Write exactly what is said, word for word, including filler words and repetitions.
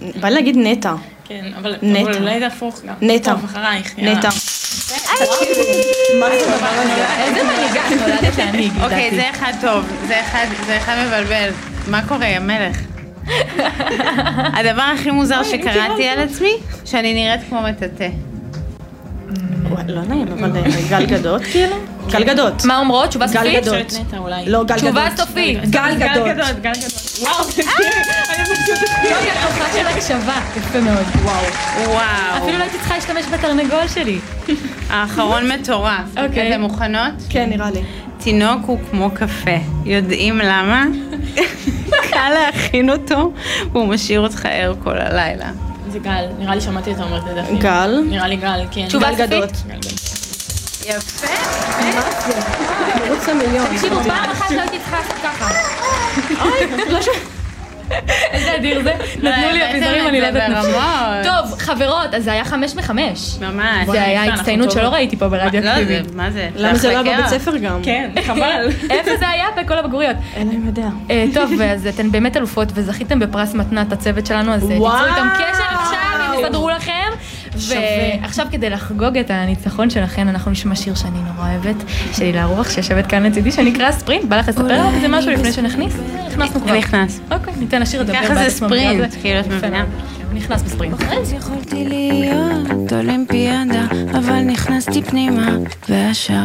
בא להגיד נטע. כן, אבל נטע. אולי זה הפוך גם. נטע. טוב, אחרייך. נטע. מה זה דבר הזה? איזה מנהיגה נולדת להנהיג, לדעתי. אוקיי, זה אחד טוב, זה אחד, זה אחד מבלבל. מה קורה, המלך? הדבר הכי מוזר שקראתי על עצמי, שאני נראית כמו מטאטא. לא נעים, אבל גל גדות כאילו? גל גדות. מה אומרות? תשובה סופית? גל גדות. נטע אולי. לא, גל גדות. תשובה סופית. גל גדות. גל גדות, גל גדות. וואו, תקשיבי, אני פשוט... יופי, הכוחה של הקשבה. יפה מאוד. וואו. וואו. אפילו לא הייתי צריכה להשתמש בתרנגול שלי. האחרון מטורף. אוקיי. אתם מוכנות? כן, נראה לי. תינוק הוא כמו קפה. יודעים למה? קל להכין אותו, והוא משאיר אותך ער כל הלילה. זה גל, נראה לי שמעתי את האומרת את זה. גל. נראה לי גל, כן. תשובה גל גדות. יפה. מרוץ למיליון. תקשיבו, פעם אחת לא הייתי צריכה לעשות ככה. איזה אדיר זה. נתנו לי אביזרים, אני לא יודעת נפשי. טוב, חברות, אז זה היה חמש מחמש. ממש. זה היה הצטיינות שלא ראיתי פה ברדיו לא, אקטיבי. זה, מה זה? למה זה לא החלקה. בבית ספר גם? כן, חבל. איפה זה היה בכל הבגרויות? אין להם יודע. אה, טוב, אז אתן באמת אלופות וזכיתם בפרס מתנת הצוות שלנו, אז אה, וואו. תיצרו איתם קשר עכשיו, הם יסדרו לכם. ועכשיו כדי לחגוג את הניצחון שלכן, אנחנו נשמע שיר שאני נורא אוהבת, שלי להרוח שיושבת כאן לצידי, שנקרא ספרינט. בא לך לספר לך איזה משהו לפני שנכניס? נכנסנו כבר. נכנס. אוקיי, ניתן לשיר לדבר. ככה זה ספרינט, כאילו את מבינה. הוא נכנס בספרינט. אז יכולתי להיות אולימפיאדה, אבל נכנסתי פנימה והשאר